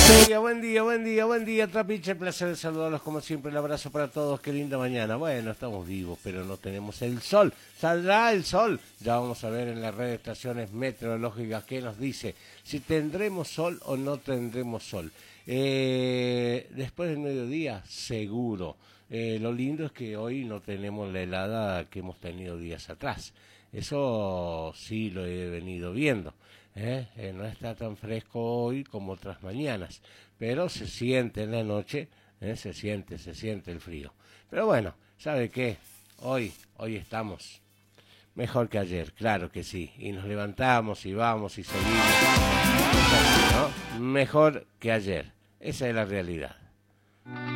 Buen día, Trapiche, placer de saludarlos como siempre, el abrazo para todos, qué linda mañana. Bueno, estamos vivos, pero no tenemos el sol, saldrá el sol. Ya vamos a ver en la red de estaciones meteorológicas qué nos dice, si tendremos sol o no tendremos sol. Después del mediodía, seguro. Lo lindo es que hoy no tenemos la helada que hemos tenido días atrás. Eso sí lo he venido viendo. No está tan fresco hoy como otras mañanas, pero se siente en la noche, se siente el frío. Pero bueno, ¿sabe qué? Hoy estamos mejor que ayer, claro que sí, y nos levantamos y vamos y seguimos, ¿no? Mejor que ayer, esa es la realidad.